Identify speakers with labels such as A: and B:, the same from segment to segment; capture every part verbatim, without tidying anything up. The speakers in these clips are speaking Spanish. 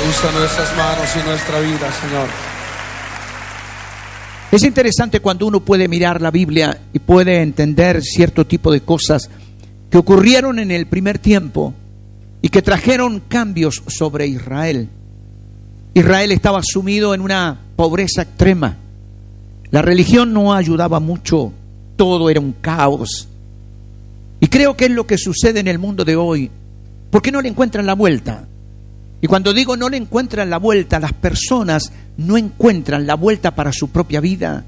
A: Usa nuestras manos y nuestra vida, Señor.
B: Es interesante cuando uno puede mirar la Biblia y puede entender cierto tipo de cosas que ocurrieron en el primer tiempo y que trajeron cambios sobre Israel. Israel estaba sumido en una pobreza extrema. La religión no ayudaba mucho, todo era un caos. Y creo que es lo que sucede en el mundo de hoy. ¿Por qué no le encuentran la vuelta? Y cuando digo no le encuentran la vuelta, las personas no encuentran la vuelta para su propia vida.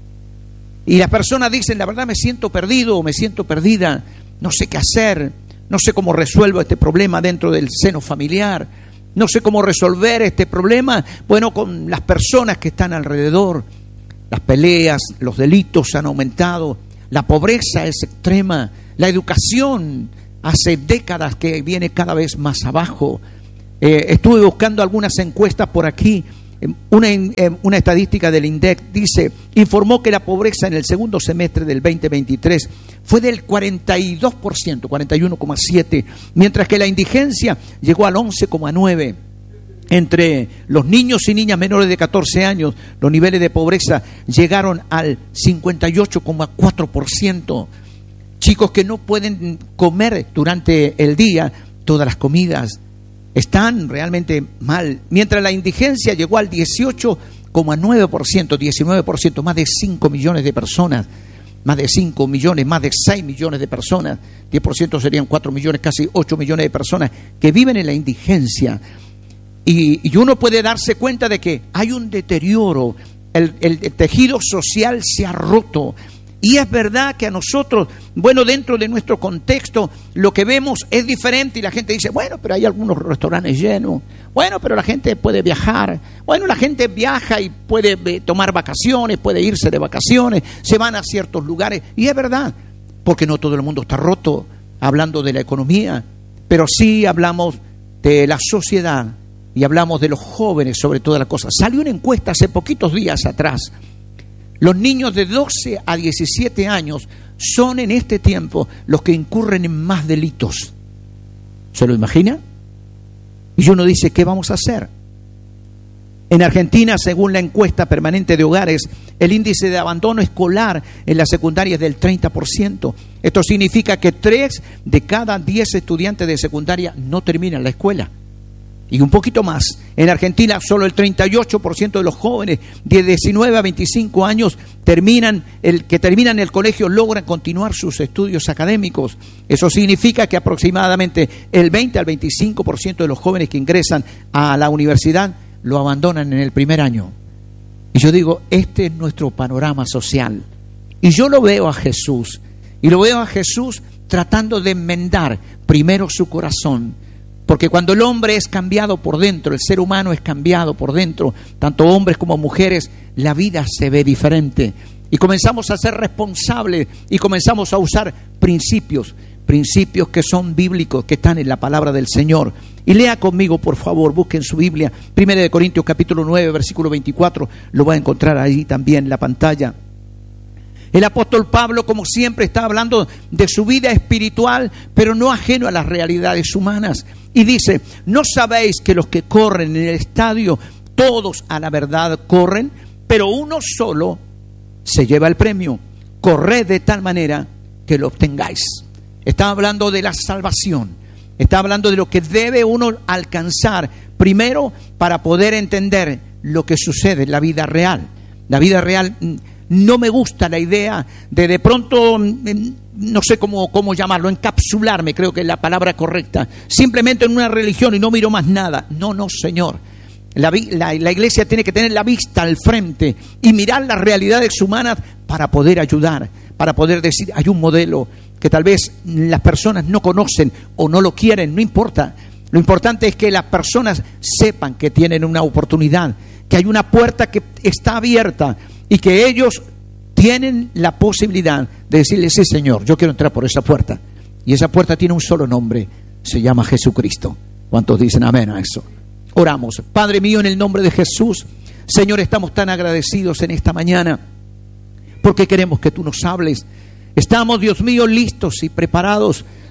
B: Y las personas dicen, la verdad me siento perdido o me siento perdida, no sé qué hacer, no sé cómo resuelvo este problema dentro del seno familiar, no sé cómo resolver este problema, bueno, con las personas que están alrededor. Las peleas, los delitos han aumentado, la pobreza es extrema, la educación hace décadas que viene cada vez más abajo. Eh, estuve buscando algunas encuestas por aquí. Una, una estadística del INDEC dice, informó que la pobreza en el segundo semestre del veinte veintitrés fue del cuarenta y dos por ciento, cuarenta y uno coma siete por ciento, mientras que la indigencia llegó al once coma nueve por ciento. Entre los niños y niñas menores de catorce años, los niveles de pobreza llegaron al cincuenta y ocho coma cuatro por ciento. Chicos que no pueden comer durante el día todas las comidas. Están realmente mal. Mientras la indigencia llegó al dieciocho coma nueve por ciento, diecinueve por ciento, más de cinco millones de personas, más de cinco millones, más de seis millones de personas, diez por ciento serían cuatro millones, casi ocho millones de personas que viven en la indigencia. Y, y uno puede darse cuenta de que hay un deterioro, el, el, el tejido social se ha roto. Y es verdad que a nosotros, bueno, dentro de nuestro contexto, lo que vemos es diferente y la gente dice, bueno, pero hay algunos restaurantes llenos, bueno, pero la gente puede viajar, bueno, la gente viaja y puede eh, tomar vacaciones, puede irse de vacaciones, se van a ciertos lugares, y es verdad, porque no todo el mundo está roto, hablando de la economía, pero sí hablamos de la sociedad y hablamos de los jóvenes sobre todas las cosas. Salió una encuesta hace poquitos días atrás. Los niños de doce a diecisiete años son en este tiempo los que incurren en más delitos. ¿Se lo imagina? Y uno dice, ¿qué vamos a hacer? En Argentina, según la encuesta permanente de hogares, el índice de abandono escolar en la secundaria es del treinta por ciento. Esto significa que tres de cada diez estudiantes de secundaria no terminan la escuela. Y un poquito más, en Argentina solo el treinta y ocho por ciento de los jóvenes de diecinueve a veinticinco años terminan el, que terminan el colegio logran continuar sus estudios académicos. Eso significa que aproximadamente el veinte al veinticinco por ciento de los jóvenes que ingresan a la universidad lo abandonan en el primer año. Y yo digo, este es nuestro panorama social. Y yo lo veo a Jesús, y lo veo a Jesús tratando de enmendar primero su corazón. Porque cuando el hombre es cambiado por dentro, el ser humano es cambiado por dentro, tanto hombres como mujeres, la vida se ve diferente. Y comenzamos a ser responsables y comenzamos a usar principios, principios que son bíblicos, que están en la palabra del Señor. Y lea conmigo, por favor, busquen su Biblia, Primera de Corintios capítulo nueve, versículo veinticuatro, lo va a encontrar ahí también en la pantalla. El apóstol Pablo, como siempre, está hablando de su vida espiritual, pero no ajeno a las realidades humanas. Y dice, ¿no sabéis que los que corren en el estadio, todos a la verdad corren, pero uno solo se lleva el premio? Corred de tal manera que lo obtengáis. Está hablando de la salvación. Está hablando de lo que debe uno alcanzar primero para poder entender lo que sucede en la vida real. La vida real... No me gusta la idea de de pronto, no sé cómo, cómo llamarlo, encapsularme, creo que es la palabra correcta, simplemente en una religión y no miro más nada. No, no, Señor. La, la, la iglesia tiene que tener la vista al frente y mirar las realidades humanas para poder ayudar, para poder decir, hay un modelo que tal vez las personas no conocen o no lo quieren, no importa. Lo importante es que las personas sepan que tienen una oportunidad, que hay una puerta que está abierta, y que ellos tienen la posibilidad de decirle, sí, Señor, yo quiero entrar por esa puerta. Y esa puerta tiene un solo nombre, se llama Jesucristo. ¿Cuántos dicen amén a eso? Oramos. Padre mío, en el nombre de Jesús, Señor, estamos tan agradecidos en esta mañana porque queremos que tú nos hables. Estamos, Dios mío, listos y preparados,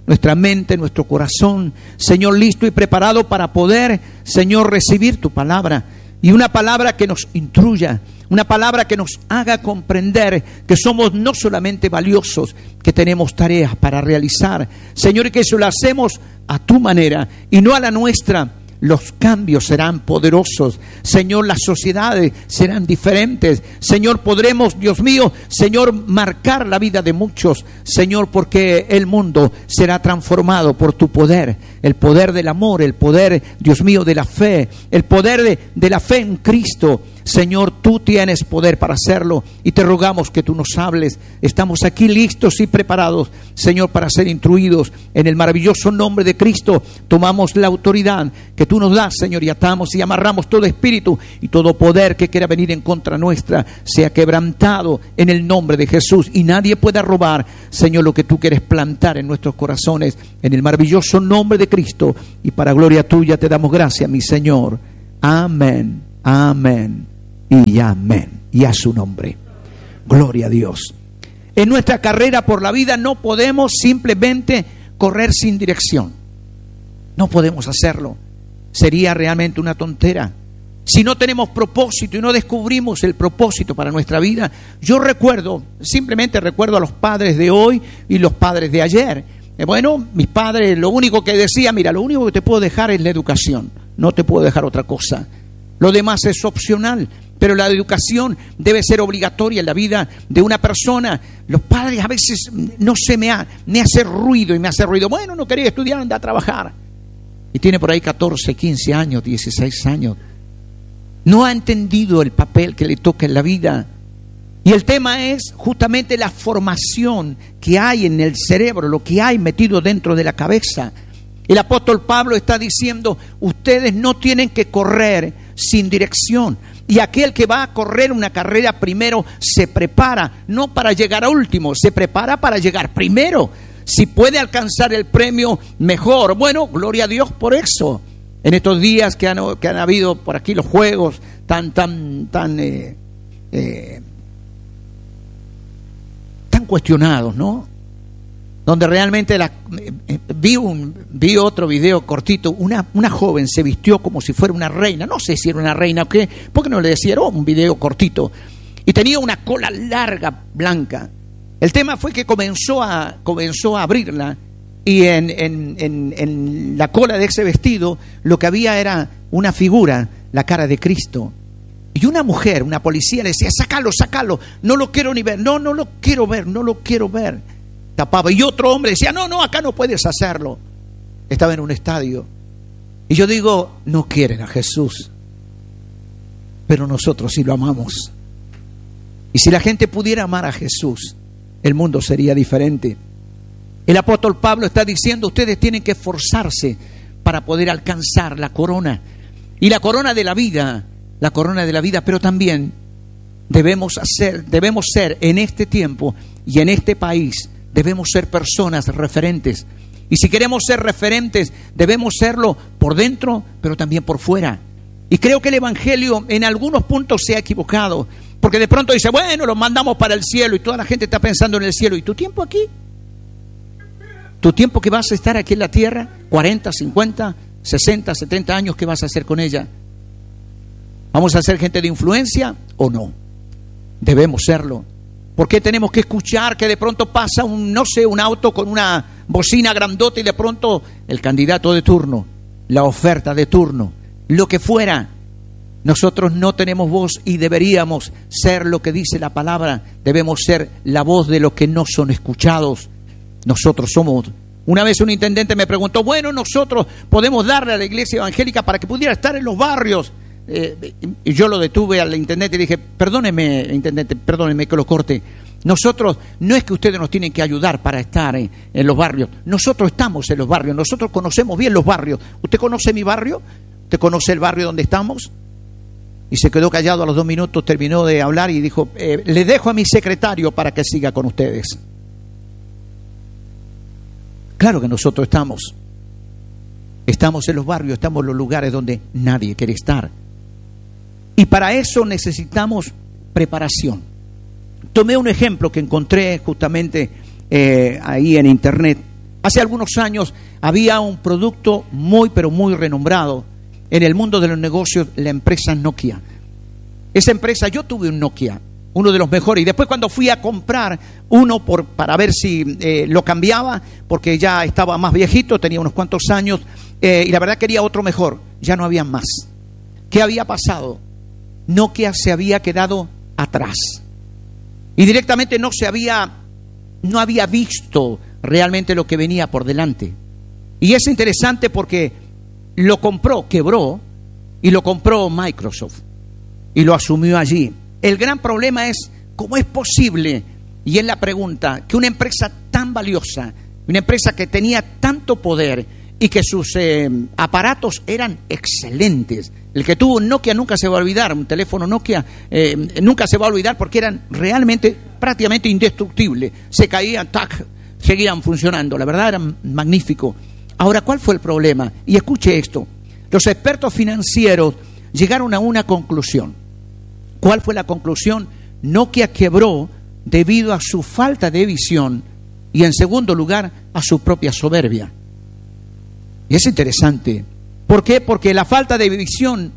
B: nuestra mente, nuestro corazón, Señor, listo y preparado para poder, Señor, recibir tu palabra. Y una palabra que nos instruya, una palabra que nos haga comprender que somos no solamente valiosos, que tenemos tareas para realizar, Señor, y que eso lo hacemos a tu manera y no a la nuestra. Los cambios serán poderosos, Señor, las sociedades serán diferentes, Señor, podremos, Dios mío, Señor, marcar la vida de muchos, Señor, porque el mundo será transformado por tu poder, el poder del amor, el poder, Dios mío, de la fe, el poder de, de la fe en Cristo. Señor, tú tienes poder para hacerlo y te rogamos que tú nos hables. Estamos aquí listos y preparados, Señor, para ser instruidos. En el maravilloso nombre de Cristo tomamos la autoridad que tú nos das, Señor, y atamos y amarramos todo espíritu y todo poder que quiera venir en contra nuestra sea quebrantado en el nombre de Jesús, y nadie pueda robar, Señor, lo que tú quieres plantar en nuestros corazones, en el maravilloso nombre de Cristo, y para gloria tuya te damos gracias, mi Señor. Amén, amén y amén, y a su nombre. Gloria a Dios. En nuestra carrera por la vida no podemos simplemente correr sin dirección. No podemos hacerlo. Sería realmente una tontera. Si no tenemos propósito y no descubrimos el propósito para nuestra vida. Yo recuerdo, simplemente recuerdo a los padres de hoy y los padres de ayer. Eh, bueno, mis padres lo único que decían, mira, lo único que te puedo dejar es la educación. No te puedo dejar otra cosa. Lo demás es opcional. Pero la educación debe ser obligatoria en la vida de una persona. Los padres a veces, no sé, me, ha, me hace ruido y me hace ruido. Bueno, no quería estudiar, anda a trabajar. Y tiene por ahí catorce, quince años, dieciséis años. No ha entendido el papel que le toca en la vida. Y el tema es justamente la formación que hay en el cerebro, lo que hay metido dentro de la cabeza. El apóstol Pablo está diciendo, ustedes no tienen que correr sin dirección. Y aquel que va a correr una carrera primero se prepara, no para llegar a último, se prepara para llegar primero. Si puede alcanzar el premio, mejor. Bueno, gloria a Dios por eso. En estos días que han, que han habido por aquí los juegos tan, tan, tan, eh, eh, tan cuestionados, ¿no? Donde realmente la, eh, vi, un, vi otro video cortito, una, una joven se vistió como si fuera una reina, no sé si era una reina o qué, porque no le decía, era un video cortito, y tenía una cola larga, blanca. El tema fue que comenzó a, comenzó a abrirla, y en, en, en, en la cola de ese vestido lo que había era una figura, la cara de Cristo. Y una mujer, una policía le decía, sácalo, sácalo, no lo quiero ni ver, no, no lo quiero ver, no lo quiero ver. Tapaba. Y otro hombre decía, no, no, acá no puedes hacerlo. Estaba en un estadio. Y yo digo, no quieren a Jesús, pero nosotros sí lo amamos. Y si la gente pudiera amar a Jesús, el mundo sería diferente. El apóstol Pablo está diciendo, ustedes tienen que esforzarse para poder alcanzar la corona. Y la corona de la vida, la corona de la vida, pero también debemos hacer, debemos ser en este tiempo y en este país, debemos ser personas referentes. Y si queremos ser referentes, debemos serlo por dentro, pero también por fuera. Y creo que el Evangelio en algunos puntos se ha equivocado. Porque de pronto dice, bueno, los mandamos para el cielo. Y toda la gente está pensando en el cielo. ¿Y tu tiempo aquí? ¿Tu tiempo que vas a estar aquí en la tierra? cuarenta, cincuenta, sesenta, setenta años, ¿qué vas a hacer con ella? ¿Vamos a ser gente de influencia o no? Debemos serlo. ¿Por qué tenemos que escuchar que de pronto pasa un, no sé, un auto con una bocina grandota y de pronto el candidato de turno, la oferta de turno, lo que fuera? Nosotros no tenemos voz y deberíamos ser lo que dice la palabra. Debemos ser la voz de los que no son escuchados. Nosotros somos. Una vez un intendente me preguntó, bueno, nosotros podemos darle a la iglesia evangélica para que pudiera estar en los barrios. Eh, y yo lo detuve al intendente y dije, perdóneme, intendente, perdóneme que lo corte. Nosotros, no es que ustedes nos tienen que ayudar para estar en, en los barrios. Nosotros estamos en los barrios, nosotros conocemos bien los barrios. ¿Usted conoce mi barrio? ¿Usted conoce el barrio donde estamos? Y se quedó callado a los dos minutos, terminó de hablar y dijo, eh, le dejo a mi secretario para que siga con ustedes. Claro que nosotros estamos. Estamos en los barrios, estamos en los lugares donde nadie quiere estar. Y para eso necesitamos preparación. Tomé un ejemplo que encontré justamente eh, ahí en internet. Hace algunos años había un producto muy, pero muy renombrado en el mundo de los negocios, la empresa Nokia. Esa empresa, yo tuve un Nokia, uno de los mejores, y después cuando fui a comprar uno por, para ver si eh, lo cambiaba, porque ya estaba más viejito, tenía unos cuantos años, eh, y la verdad quería otro mejor, ya no había más. ¿Qué había pasado? Nokia se había quedado atrás, y directamente no se había, no había visto realmente lo que venía por delante. Y es interesante porque lo compró, quebró, y lo compró Microsoft, y lo asumió allí. El gran problema es cómo es posible, y es la pregunta, que una empresa tan valiosa, una empresa que tenía tanto poder y que sus eh, aparatos eran excelentes. El que tuvo un Nokia nunca se va a olvidar, un teléfono Nokia eh, nunca se va a olvidar porque eran realmente prácticamente indestructibles. Se caían, tac, seguían funcionando, la verdad eran magníficos. Ahora, ¿cuál fue el problema? Y escuche esto, los expertos financieros llegaron a una conclusión. ¿Cuál fue la conclusión? Nokia quebró debido a su falta de visión y, en segundo lugar, a su propia soberbia. Y es interesante. ¿Por qué? Porque la falta de visión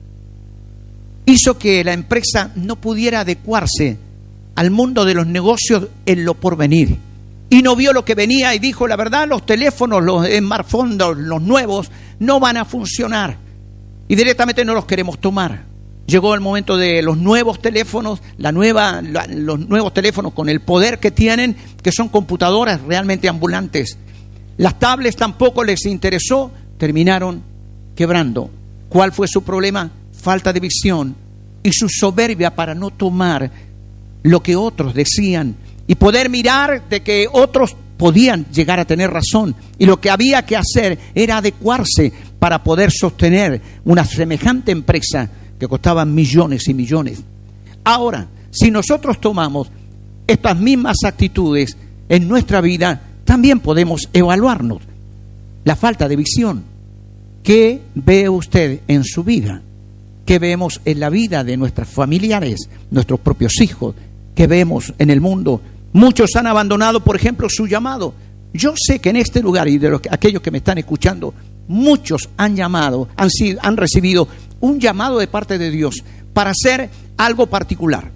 B: hizo que la empresa no pudiera adecuarse al mundo de los negocios en lo porvenir. Y no vio lo que venía y dijo, la verdad, los teléfonos, los smartphones, los nuevos, no van a funcionar. Y directamente no los queremos tomar. Llegó el momento de los nuevos teléfonos, la nueva, la, los nuevos teléfonos con el poder que tienen, que son computadoras realmente ambulantes. Las tablets tampoco les interesó, terminaron quebrando. ¿Cuál fue su problema? Falta de visión y su soberbia para no tomar lo que otros decían y poder mirar de que otros podían llegar a tener razón. Y lo que había que hacer era adecuarse para poder sostener una semejante empresa que costaban millones y millones. Ahora, si nosotros tomamos estas mismas actitudes en nuestra vida, también podemos evaluarnos. La falta de visión. ¿Qué ve usted en su vida? ¿Qué vemos en la vida de nuestros familiares, nuestros propios hijos? ¿Qué vemos en el mundo? Muchos han abandonado, por ejemplo, su llamado. Yo sé que en este lugar, y de los, aquellos que me están escuchando, muchos han llamado, han, sido, han recibido un llamado de parte de Dios para hacer algo particular.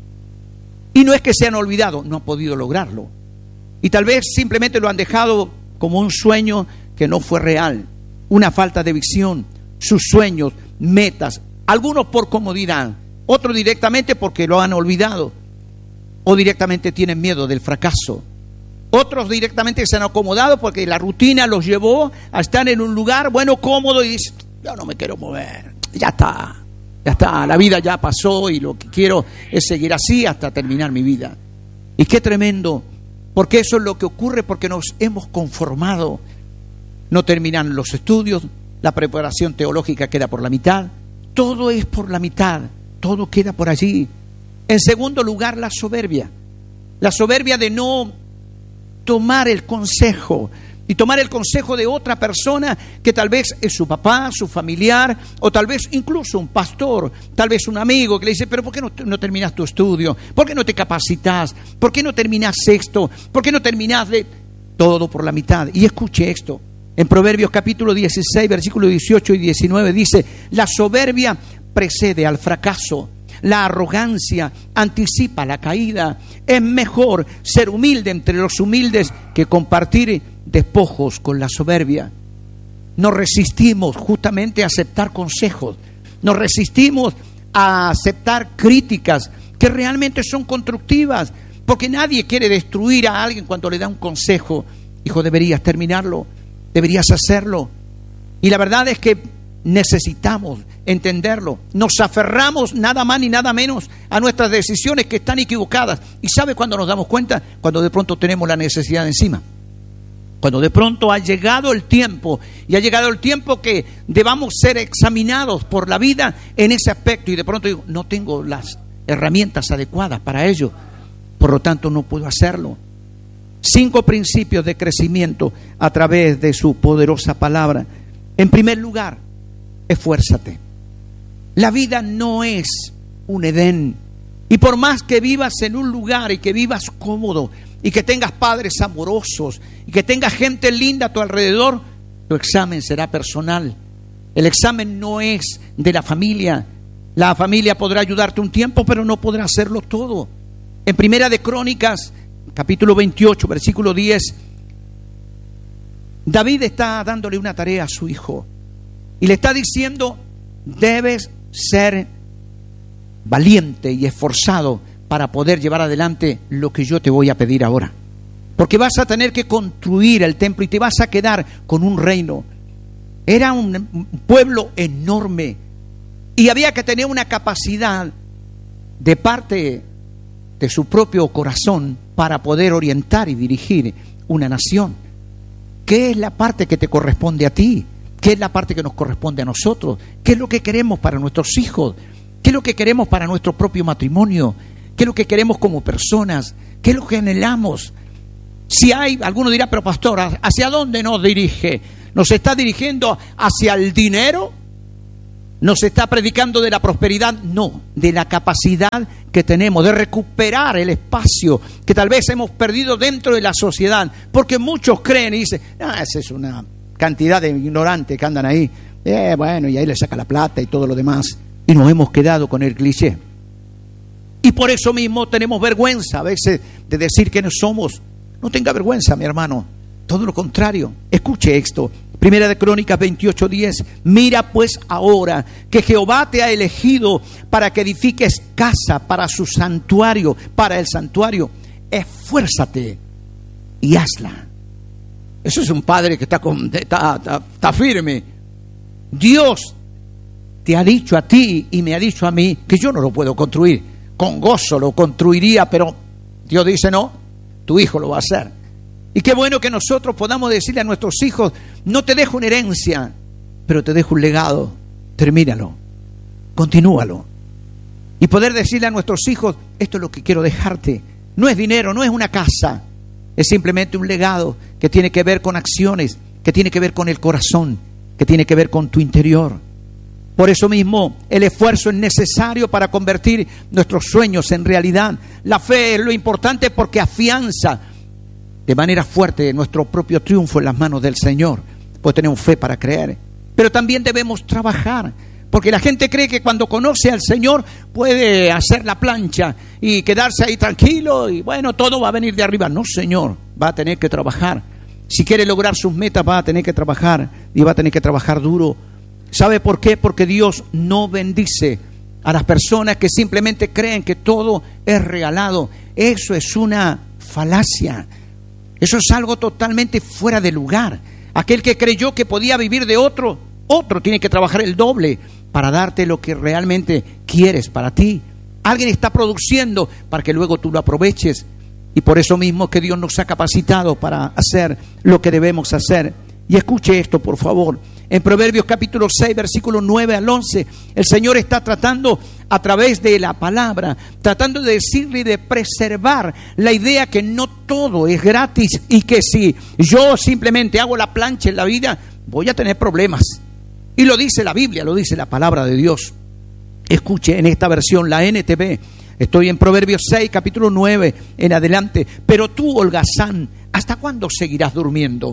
B: Y no es que se han olvidado, no han podido lograrlo. Y tal vez simplemente lo han dejado como un sueño que no fue real. Una falta de visión, sus sueños, metas, algunos por comodidad, otros directamente porque lo han olvidado, o directamente tienen miedo del fracaso. Otros directamente se han acomodado porque la rutina los llevó a estar en un lugar, bueno, cómodo, y dicen, yo no me quiero mover, ya está, ya está, la vida ya pasó y lo que quiero es seguir así hasta terminar mi vida. Y qué tremendo, porque eso es lo que ocurre porque nos hemos conformado. No terminan los estudios, la preparación teológica queda por la mitad, todo es por la mitad, todo queda por allí. En segundo lugar, la soberbia, la soberbia de no tomar el consejo y tomar el consejo de otra persona que tal vez es su papá, su familiar, o tal vez incluso un pastor, tal vez un amigo que le dice, pero ¿por qué no, no terminas tu estudio? ¿Por qué no te capacitas? ¿Por qué no terminas esto? ¿Por qué no terminas de...? Todo por la mitad. Y escuche esto, en Proverbios capítulo dieciséis, versículos dieciocho y diecinueve dice, la soberbia precede al fracaso. La arrogancia anticipa la caída. Es mejor ser humilde entre los humildes que compartir despojos con la soberbia. Nos resistimos justamente a aceptar consejos. Nos resistimos a aceptar críticas que realmente son constructivas. Porque nadie quiere destruir a alguien cuando le da un consejo. Hijo, deberías terminarlo. Deberías hacerlo. Y la verdad es que necesitamos entenderlo. Nos aferramos nada más ni nada menos a nuestras decisiones que están equivocadas. ¿Y sabe cuándo nos damos cuenta? Cuando de pronto tenemos la necesidad encima. Cuando de pronto ha llegado el tiempo, y ha llegado el tiempo que debamos ser examinados por la vida en ese aspecto, y de pronto digo, no tengo las herramientas adecuadas para ello, por lo tanto no puedo hacerlo. Cinco principios de crecimiento a través de su poderosa palabra. En primer lugar, esfuérzate. La vida no es un Edén. Y por más que vivas en un lugar y que vivas cómodo, y que tengas padres amorosos y que tengas gente linda a tu alrededor, tu examen será personal. El examen no es de la familia. La familia podrá ayudarte un tiempo, pero no podrá hacerlo todo. En Primera de Crónicas, capítulo veintiocho, versículo diez, David está dándole una tarea a su hijo y le está diciendo: debes ser valiente y esforzado para poder llevar adelante lo que yo te voy a pedir ahora, porque vas a tener que construir el templo y te vas a quedar con un reino. Era un pueblo enorme y había que tener una capacidad de parte de su propio corazón para poder orientar y dirigir una nación. ¿Qué es la parte que te corresponde a ti? ¿Qué es la parte que nos corresponde a nosotros? ¿Qué es lo que queremos para nuestros hijos? ¿Qué es lo que queremos para nuestro propio matrimonio? ¿Qué es lo que queremos como personas? ¿Qué es lo que anhelamos? Si hay, alguno dirá: pero pastor, ¿hacia dónde nos dirige? ¿Nos está dirigiendo hacia el dinero? ¿Nos está predicando de la prosperidad? No, de la capacidad que tenemos de recuperar el espacio que tal vez hemos perdido dentro de la sociedad, porque muchos creen y dicen: ah, esa es una cantidad de ignorantes que andan ahí, eh, bueno, y ahí le saca la plata y todo lo demás, y nos hemos quedado con el cliché. Y por eso mismo tenemos vergüenza a veces de decir que no somos. No tenga vergüenza, mi hermano, todo lo contrario. Escuche esto, Primera de Crónicas veintiocho diez: mira pues ahora que Jehová te ha elegido para que edifiques casa para su santuario, para el santuario. Esfuérzate y hazla. Eso es un padre que está, con, está, está, está firme. Dios te ha dicho a ti y me ha dicho a mí que yo no lo puedo construir. Con gozo lo construiría, pero Dios dice: no, tu hijo lo va a hacer. Y qué bueno que nosotros podamos decirle a nuestros hijos: no te dejo una herencia, pero te dejo un legado. Termínalo, continúalo. Y poder decirle a nuestros hijos: esto es lo que quiero dejarte. No es dinero, no es una casa, es simplemente un legado que tiene que ver con acciones, que tiene que ver con el corazón, que tiene que ver con tu interior. Por eso mismo el esfuerzo es necesario para convertir nuestros sueños en realidad. La fe es lo importante porque afianza de manera fuerte nuestro propio triunfo en las manos del Señor. Pues tenemos fe para creer, pero también debemos trabajar, porque la gente cree que cuando conoce al Señor puede hacer la plancha y quedarse ahí tranquilo y bueno, todo va a venir de arriba. No, Señor, va a tener que trabajar. Si quiere lograr sus metas, va a tener que trabajar y va a tener que trabajar duro. ¿Sabe por qué? Porque Dios no bendice a las personas que simplemente creen que todo es regalado. Eso es una falacia. Eso es algo totalmente fuera de lugar. Aquel que creyó que podía vivir de otro, otro tiene que trabajar el doble para darte lo que realmente quieres para ti. Alguien está produciendo para que luego tú lo aproveches. Y por eso mismo que Dios nos ha capacitado para hacer lo que debemos hacer. Y escuche esto, por favor. En Proverbios capítulo seis, versículos nueve al once, el Señor está tratando a través de la palabra, tratando de decirle y de preservar la idea que no todo es gratis y que si yo simplemente hago la plancha en la vida, voy a tener problemas. Y lo dice la Biblia, lo dice la palabra de Dios. Escuche en esta versión, la N T V, estoy en Proverbios seis, capítulo nueve en adelante. Pero tú, holgazán, ¿hasta cuándo seguirás durmiendo?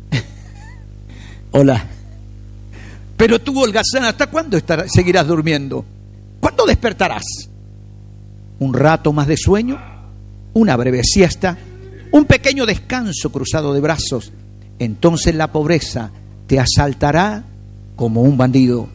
B: Hola. Pero tú, holgazán, ¿hasta cuándo estarás, seguirás durmiendo? ¿Cuándo despertarás? ¿Un rato más de sueño? ¿Una breve siesta? ¿Un pequeño descanso cruzado de brazos? Entonces la pobreza te asaltará como un bandido.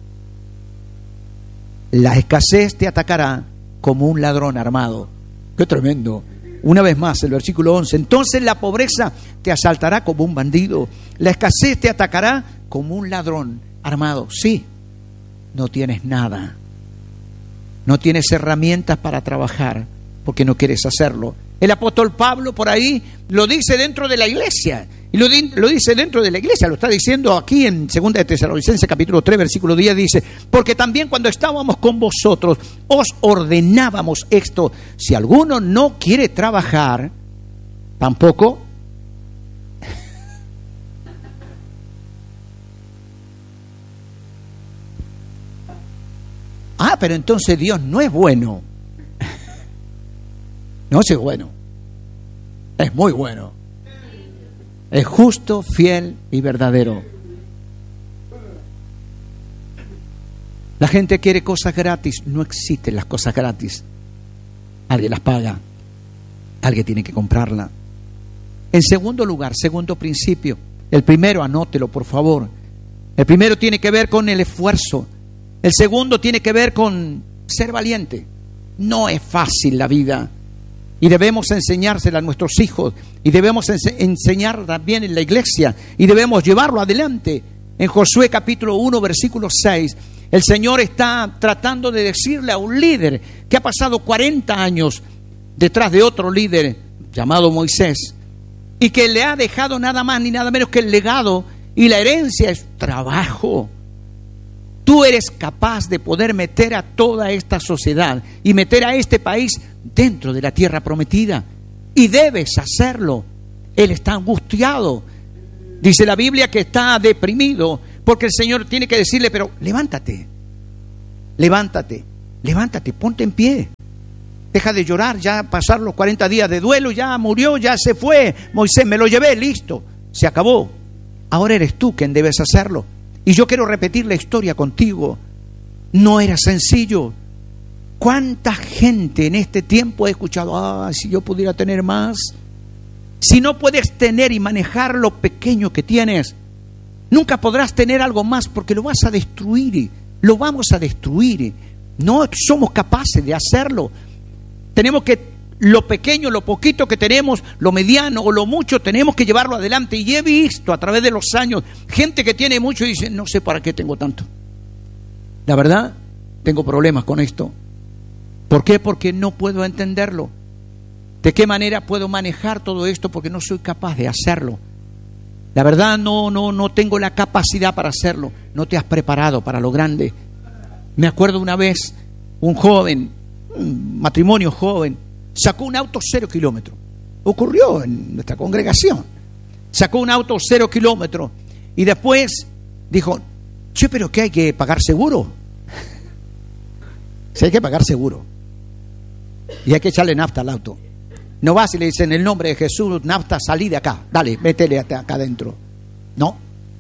B: La escasez te atacará como un ladrón armado. ¡Qué tremendo! Una vez más, el versículo once. Entonces la pobreza te asaltará como un bandido. La escasez te atacará como un ladrón armado. Sí, no tienes nada. No tienes herramientas para trabajar porque no quieres hacerlo. El apóstol Pablo por ahí lo dice dentro de la iglesia. Y lo, di, lo dice dentro de la iglesia. Lo está diciendo aquí en segunda de Tesalonicenses capítulo tres, versículo diez. Dice: porque también cuando estábamos con vosotros os ordenábamos esto. Si alguno no quiere trabajar, tampoco Ah, pero entonces Dios no es bueno. No es bueno. Es muy bueno. Es justo, fiel y verdadero. La gente quiere cosas gratis. No existen las cosas gratis. Alguien las paga. Alguien tiene que comprarla. En segundo lugar, segundo principio. El primero, anótelo por favor. El primero tiene que ver con el esfuerzo. El segundo tiene que ver con ser valiente. No es fácil la vida. Y debemos enseñársela a nuestros hijos. Y debemos ense- enseñar también en la iglesia. Y debemos llevarlo adelante. En Josué capítulo uno, versículo seis, el Señor está tratando de decirle a un líder que ha pasado cuarenta años detrás de otro líder llamado Moisés, y que le ha dejado nada más ni nada menos que el legado, y la herencia es trabajo. Tú eres capaz de poder meter a toda esta sociedad y meter a este país dentro de la tierra prometida, y debes hacerlo. Él está angustiado. Dice la Biblia que está deprimido porque el Señor tiene que decirle, pero levántate, levántate, levántate, ponte en pie. Deja de llorar, ya pasaron los cuarenta días de duelo, ya murió, ya se fue. Moisés, me lo llevé, listo, se acabó. Ahora eres tú quien debes hacerlo. Y yo quiero repetir la historia contigo. No era sencillo. ¿Cuánta gente en este tiempo ha escuchado, ah, si yo pudiera tener más? Si no puedes tener y manejar lo pequeño que tienes, nunca podrás tener algo más, porque lo vas a destruir, lo vamos a destruir. No somos capaces de hacerlo. Tenemos que, lo pequeño, lo poquito que tenemos, lo mediano o lo mucho, tenemos que llevarlo adelante. Y he visto a través de los años gente que tiene mucho y dice, no sé para qué tengo tanto. La verdad, tengo problemas con esto. ¿Por qué? Porque no puedo entenderlo. ¿De qué manera puedo manejar todo esto? Porque no soy capaz de hacerlo. La verdad, no, no, no tengo la capacidad para hacerlo. No te has preparado para lo grande. Me acuerdo una vez, un joven, un matrimonio joven, sacó un auto cero kilómetros. Ocurrió en nuestra congregación. Sacó un auto cero kilómetros y después dijo, che, pero ¿qué hay que pagar seguro? Si hay que pagar seguro. Y hay que echarle nafta al auto. No vas y le dicen, en el nombre de Jesús, nafta, salí de acá, dale, métele acá adentro. No.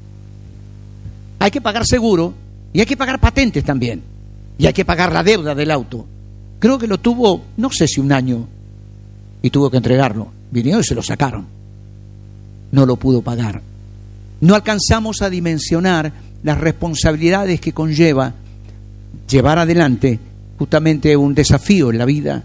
B: Hay que pagar seguro y hay que pagar patentes también. Y hay que pagar la deuda del auto. Creo que lo tuvo, no sé si un año, y tuvo que entregarlo. Vinieron y se lo sacaron. No lo pudo pagar. No alcanzamos a dimensionar las responsabilidades que conlleva llevar adelante justamente un desafío en la vida.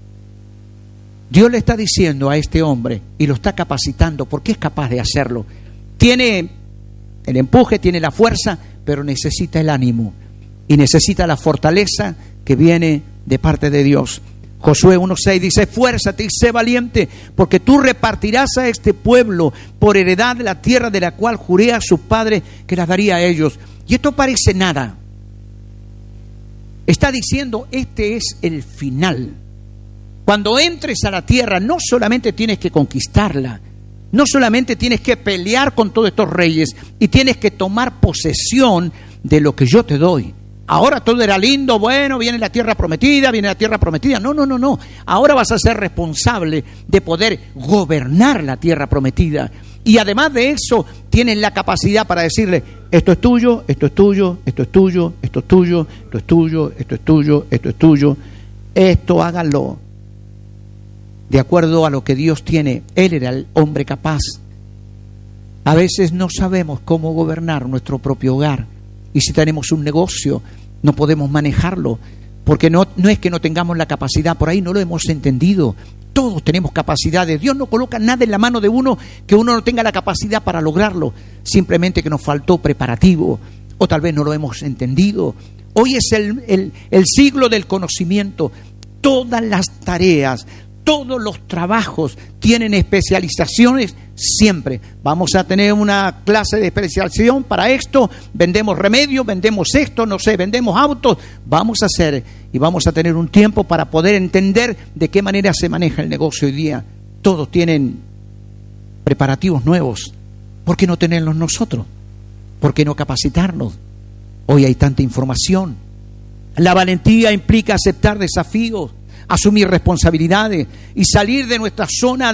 B: Dios le está diciendo a este hombre y lo está capacitando porque es capaz de hacerlo. Tiene el empuje, tiene la fuerza, pero necesita el ánimo y necesita la fortaleza que viene de parte de Dios. Josué uno seis dice, esfuérzate y sé valiente, porque tú repartirás a este pueblo por heredad de la tierra de la cual juré a sus padres que las daría a ellos. Y esto parece nada. Está diciendo, este es el final. Cuando entres a la tierra, no solamente tienes que conquistarla, no solamente tienes que pelear con todos estos reyes, y tienes que tomar posesión de lo que yo te doy. Ahora todo era lindo, bueno, viene la tierra prometida, viene la tierra prometida. No, no, no, no. Ahora vas a ser responsable de poder gobernar la tierra prometida. Y además de eso, tienes la capacidad para decirle, esto es tuyo, esto es tuyo, esto es tuyo, esto es tuyo, esto es tuyo, esto es tuyo, esto es tuyo. Esto háganlo de acuerdo a lo que Dios tiene. Él era el hombre capaz. A veces no sabemos cómo gobernar nuestro propio hogar. Y si tenemos un negocio, no podemos manejarlo, porque no, no es que no tengamos la capacidad, por ahí no lo hemos entendido. Todos tenemos capacidades. Dios no coloca nada en la mano de uno que uno no tenga la capacidad para lograrlo. Simplemente que nos faltó preparativo, o tal vez no lo hemos entendido. Hoy es el, el, el siglo del conocimiento. Todas las tareas, todos los trabajos tienen especializaciones siempre. Vamos a tener una clase de especialización para esto, vendemos remedios, vendemos esto, no sé, vendemos autos. Vamos a hacer y vamos a tener un tiempo para poder entender de qué manera se maneja el negocio hoy día. Todos tienen preparativos nuevos. ¿Por qué no tenerlos nosotros? ¿Por qué no capacitarnos? Hoy hay tanta información. La valentía implica aceptar desafíos, asumir responsabilidades y salir de nuestra zona de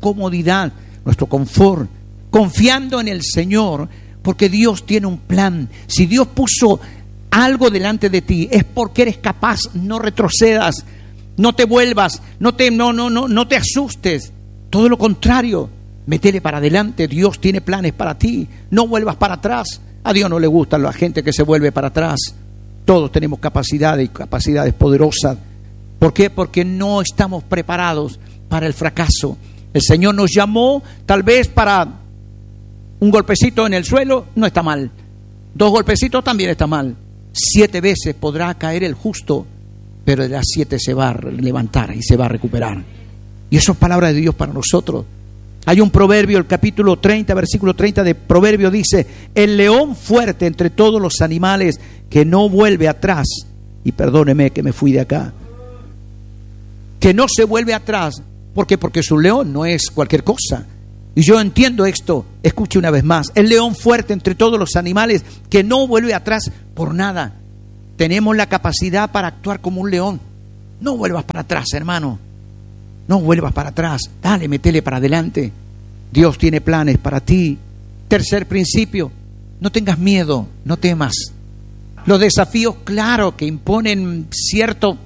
B: comodidad, nuestro confort, confiando en el Señor, porque Dios tiene un plan. Si Dios puso algo delante de ti, es porque eres capaz. No retrocedas, no te vuelvas, no te, no, no, no, no te asustes. Todo lo contrario, métele para adelante. Dios tiene planes para ti. No vuelvas para atrás. A Dios no le gusta la gente que se vuelve para atrás. Todos tenemos capacidades y capacidades poderosas. ¿Por qué? Porque no estamos preparados para el fracaso. El Señor nos llamó tal vez para un golpecito en el suelo, no está mal. Dos golpecitos también está mal. Siete veces podrá caer el justo, pero de las siete se va a levantar y se va a recuperar. Y eso es palabra de Dios para nosotros. Hay un proverbio, el capítulo treinta, versículo treinta de Proverbio dice: el león fuerte entre todos los animales, que no vuelve atrás. Y perdóneme que me fui de acá. Que no se vuelve atrás. ¿Por qué? Porque su león no es cualquier cosa. Y yo entiendo esto. Escuche una vez más: el león fuerte entre todos los animales, que no vuelve atrás por nada. Tenemos la capacidad para actuar como un león. No vuelvas para atrás, hermano. No vuelvas para atrás. Dale, metele para adelante. Dios tiene planes para ti. Tercer principio: no tengas miedo, no temas. Los desafíos, claro, que imponen cierto...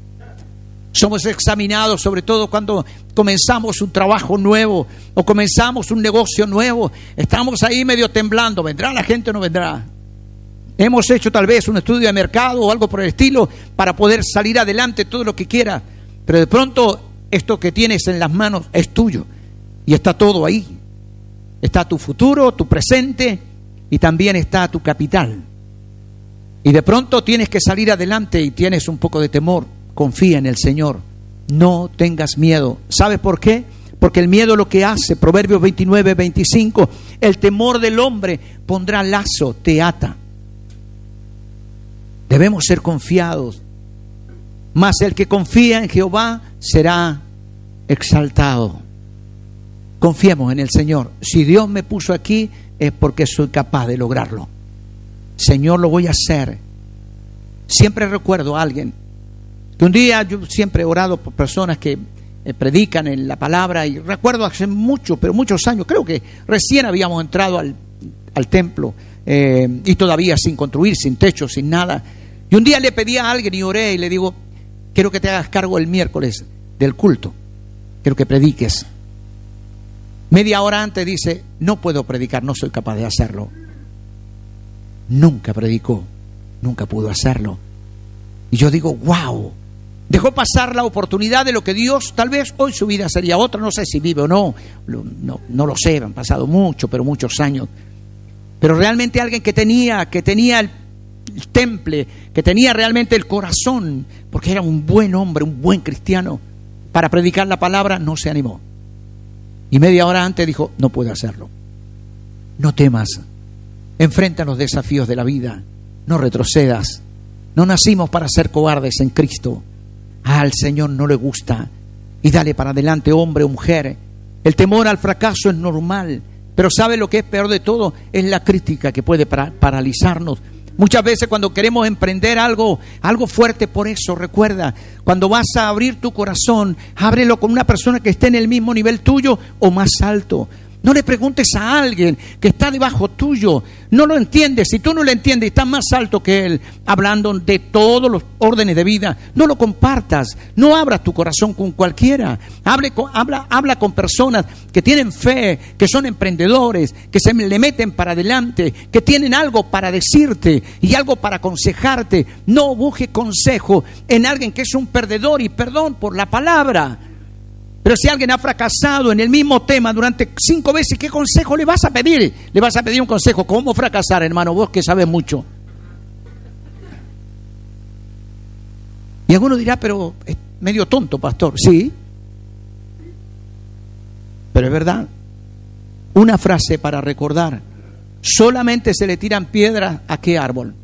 B: Somos examinados, sobre todo cuando comenzamos un trabajo nuevo o comenzamos un negocio nuevo. Estamos ahí medio temblando. ¿Vendrá la gente o no vendrá? Hemos hecho tal vez un estudio de mercado o algo por el estilo para poder salir adelante, todo lo que quiera. Pero de pronto esto que tienes en las manos es tuyo y está todo ahí. Está tu futuro, tu presente y también está tu capital. Y de pronto tienes que salir adelante y tienes un poco de temor. Confía en el Señor. No tengas miedo. ¿Sabes por qué? Porque el miedo lo que hace, Proverbios veintinueve, veinticinco, el temor del hombre pondrá lazo, te ata. Debemos ser confiados. Mas el que confía en Jehová será exaltado. Confiemos en el Señor. Si Dios me puso aquí es porque soy capaz de lograrlo. Señor, lo voy a hacer. Siempre recuerdo a alguien que un día, yo siempre he orado por personas que eh, predican en la palabra, y recuerdo hace mucho, pero muchos años, creo que recién habíamos entrado al, al templo eh, y todavía sin construir, sin techo, sin nada. Y un día le pedí a alguien y oré y le digo: quiero que te hagas cargo el miércoles del culto, quiero que prediques. Media hora antes dice: no puedo predicar, no soy capaz de hacerlo. Nunca predicó, nunca pudo hacerlo. Y yo digo: wow, dejó pasar la oportunidad de lo que Dios, tal vez hoy su vida sería otra, no sé si vive o no, no, no lo sé, han pasado mucho, pero muchos años. Pero realmente alguien que tenía, que tenía el, el temple, que tenía realmente el corazón, porque era un buen hombre, un buen cristiano, para predicar la palabra, no se animó. Y media hora antes dijo: no puedo hacerlo. No temas, enfrenta los desafíos de la vida, no retrocedas. No nacimos para ser cobardes en Cristo. Al Señor no le gusta. Y dale para adelante, hombre o mujer. El temor al fracaso es normal, pero ¿sabe lo que es peor de todo? Es la crítica que puede para- paralizarnos. Muchas veces cuando queremos emprender algo, algo fuerte, por eso recuerda, cuando vas a abrir tu corazón, ábrelo con una persona que esté en el mismo nivel tuyo o más alto. No le preguntes a alguien que está debajo tuyo. No lo entiendes. Si tú no lo entiendes y estás más alto que él, hablando de todos los órdenes de vida, no lo compartas. No abras tu corazón con cualquiera. Hable con, habla, habla con personas que tienen fe, que son emprendedores, que se le meten para adelante, que tienen algo para decirte y algo para aconsejarte. No busque consejo en alguien que es un perdedor, y perdón por la palabra. Pero si alguien ha fracasado en el mismo tema durante cinco veces, ¿qué consejo le vas a pedir? Le vas a pedir un consejo. ¿Cómo fracasar, hermano? Vos que sabes mucho. Y alguno dirá: pero es medio tonto, pastor. Sí. Pero es verdad. Una frase para recordar: solamente se le tiran piedras ¿a qué árbol?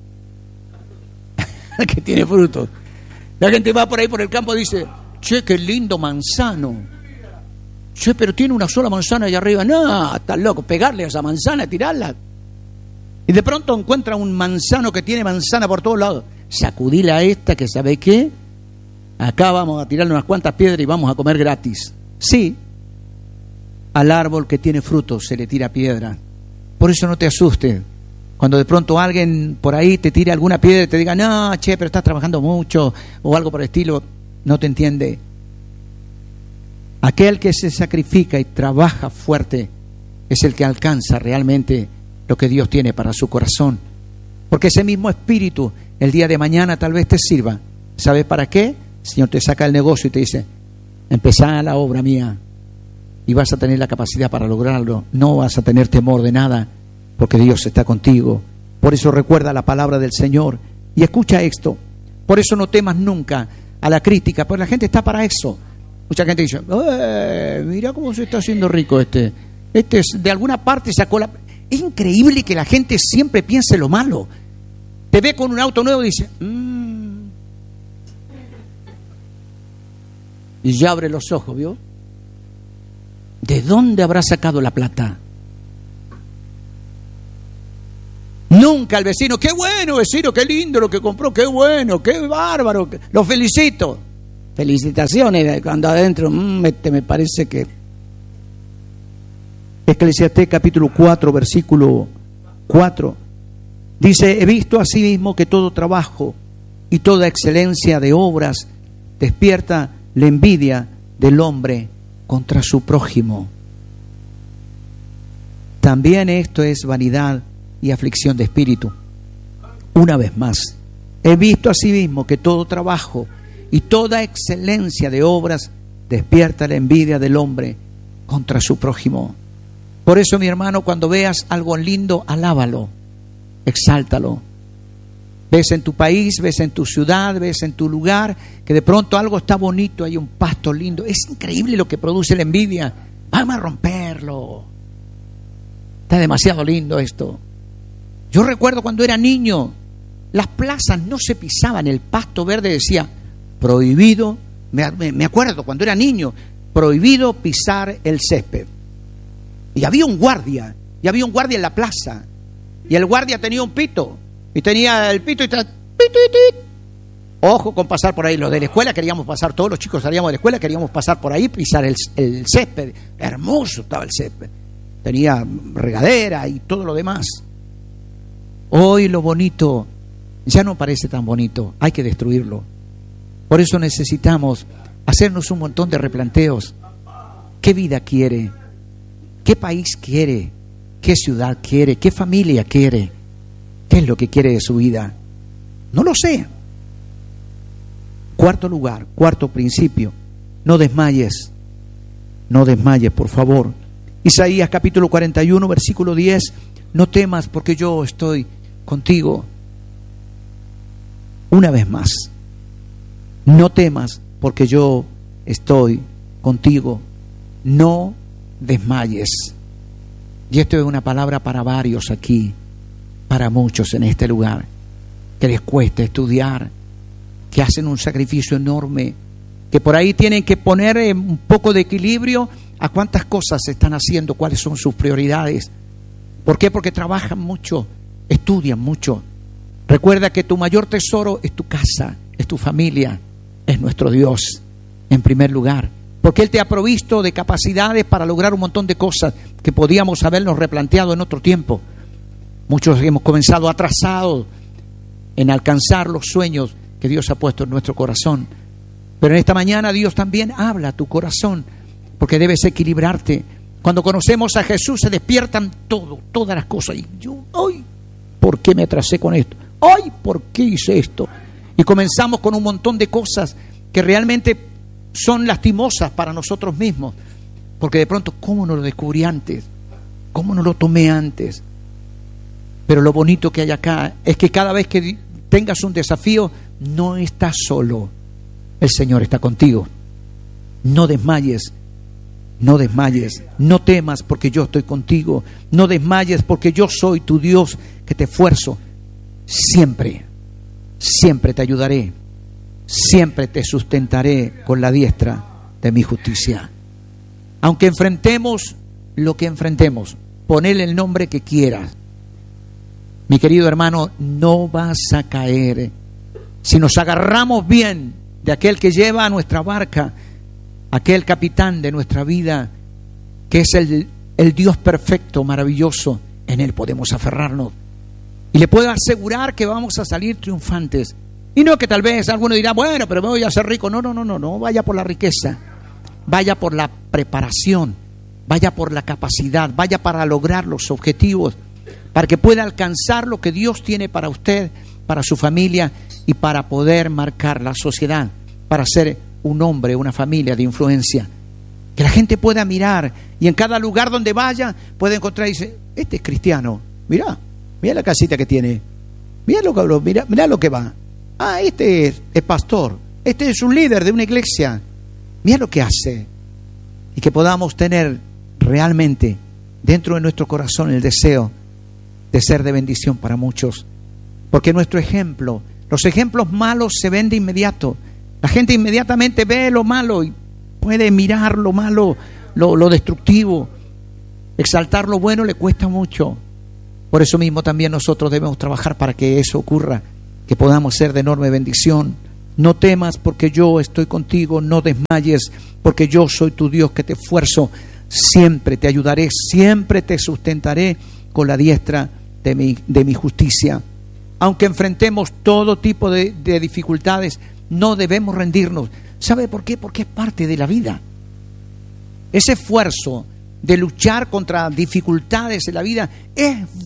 B: Que tiene frutos. La gente va por ahí por el campo y dice: che, qué lindo manzano. Che, pero tiene una sola manzana allá arriba. No, estás loco, pegarle a esa manzana, tirarla. Y de pronto encuentra un manzano que tiene manzana por todos lados. Sacudila a esta que sabe qué. Acá vamos a tirarle unas cuantas piedras y vamos a comer gratis. Sí. al árbol que tiene frutos se le tira piedra. Por eso no te asustes cuando de pronto alguien por ahí te tire alguna piedra y te diga, no, che, pero estás trabajando mucho o algo por el estilo. No te entiende. Aquel que se sacrifica y trabaja fuerte es el que alcanza realmente lo que Dios tiene para su corazón. Porque ese mismo espíritu el día de mañana tal vez te sirva. ¿Sabes para qué? El Señor te saca el negocio y te dice, empezá la obra mía y vas a tener la capacidad para lograrlo. No vas a tener temor de nada porque Dios está contigo. Por eso recuerda la palabra del Señor y escucha esto. Por eso no temas nunca a la crítica, porque la gente está para eso. Mucha gente dice, eh, mira cómo se está haciendo rico este. Este de alguna parte sacó la... Es increíble que la gente siempre piense lo malo. Te ve con un auto nuevo y dice, mmm. Y ya abre los ojos, ¿vio? ¿De dónde habrá sacado la plata? Nunca el vecino, qué bueno vecino, qué lindo lo que compró, qué bueno, qué bárbaro, lo felicito. Felicitaciones, cuando adentro, mmm, este me parece que... Eclesiastés capítulo cuatro, versículo cuatro, dice, he visto asimismo que todo trabajo y toda excelencia de obras despierta la envidia del hombre contra su prójimo. También esto es vanidad y aflicción de espíritu. Una vez más, he visto asimismo que todo trabajo y toda excelencia de obras despierta la envidia del hombre contra su prójimo. Por eso, mi hermano, cuando veas algo lindo, alábalo, exáltalo. Ves en tu país, ves en tu ciudad, ves en tu lugar, que de pronto algo está bonito, hay un pasto lindo. Es increíble lo que produce la envidia. Vamos a romperlo. Está demasiado lindo esto. Yo recuerdo cuando era niño, las plazas no se pisaban, el pasto verde decía, prohibido, me, me acuerdo cuando era niño, prohibido pisar el césped. Y había un guardia, y había un guardia en la plaza, y el guardia tenía un pito, y tenía el pito y tra... Ojo con pasar por ahí. Los de la escuela queríamos pasar, todos los chicos salíamos de la escuela, queríamos pasar por ahí, pisar el, el césped. Hermoso estaba el césped, tenía regadera y todo lo demás. Hoy lo bonito ya no parece tan bonito, hay que destruirlo. Por eso necesitamos hacernos un montón de replanteos. ¿Qué vida quiere? ¿Qué país quiere? ¿Qué ciudad quiere? ¿Qué familia quiere? ¿Qué es lo que quiere de su vida? No lo sé. Cuarto lugar, cuarto principio, no desmayes. No desmayes, por favor. Isaías capítulo cuarenta y uno, versículo diez, no temas porque yo estoy contigo. Una vez más, no temas porque yo estoy contigo. No desmayes. Y esto es una palabra para varios aquí, para muchos en este lugar, que les cuesta estudiar, que hacen un sacrificio enorme, que por ahí tienen que poner un poco de equilibrio a cuántas cosas se están haciendo, cuáles son sus prioridades. ¿Por qué? Porque trabajan mucho, estudian mucho. Recuerda que tu mayor tesoro es tu casa, es tu familia, es nuestro Dios en primer lugar. Porque Él te ha provisto de capacidades para lograr un montón de cosas que podíamos habernos replanteado en otro tiempo. Muchos hemos comenzado atrasados en alcanzar los sueños que Dios ha puesto en nuestro corazón. Pero en esta mañana Dios también habla a tu corazón, porque debes equilibrarte. Cuando conocemos a Jesús se despiertan todo, todas las cosas. Y yo, ¡ay! ¿Por qué me atrasé con esto? ¡Ay! ¿Por qué hice esto? Y comenzamos con un montón de cosas que realmente son lastimosas para nosotros mismos, porque de pronto, ¿cómo no lo descubrí antes? ¿Cómo no lo tomé antes? Pero lo bonito que hay acá es que cada vez que tengas un desafío, no estás solo. El Señor está contigo. No desmayes, no desmayes, no temas porque yo estoy contigo. No desmayes porque yo soy tu Dios que te esfuerzo. Siempre, siempre te ayudaré. Siempre te sustentaré con la diestra de mi justicia. Aunque enfrentemos lo que enfrentemos, ponele el nombre que quieras. Mi querido hermano, no vas a caer. Si nos agarramos bien de aquel que lleva a nuestra barca, aquel capitán de nuestra vida, que es el, el Dios perfecto, maravilloso. En Él podemos aferrarnos. Y le puedo asegurar que vamos a salir triunfantes. Y no que tal vez alguno dirá, bueno, pero me voy a hacer rico. No, no, no, no, no vaya por la riqueza. Vaya por la preparación. Vaya por la capacidad. Vaya para lograr los objetivos. Para que pueda alcanzar lo que Dios tiene para usted, para su familia y para poder marcar la sociedad. Para ser un hombre, una familia de influencia. Que la gente pueda mirar y en cada lugar donde vaya pueda encontrar y dice, este es cristiano. Mirá, mirá la casita que tiene. Mirá lo que, mirá, mirá lo que va. Ah, este es, es pastor. Este es un líder de una iglesia. Mirá lo que hace. Y que podamos tener realmente dentro de nuestro corazón el deseo de ser de bendición para muchos. Porque nuestro ejemplo, los ejemplos malos se ven de inmediato. La gente inmediatamente ve lo malo y puede mirar lo malo, lo, lo destructivo. Exaltar lo bueno le cuesta mucho. Por eso mismo también nosotros debemos trabajar para que eso ocurra, que podamos ser de enorme bendición. No temas porque yo estoy contigo, no desmayes porque yo soy tu Dios que te esfuerzo. Siempre te ayudaré, siempre te sustentaré con la diestra de mi, de mi justicia. Aunque enfrentemos todo tipo de, de dificultades, no debemos rendirnos. ¿Sabe por qué? Porque es parte de la vida. Ese esfuerzo de luchar contra dificultades en la vida es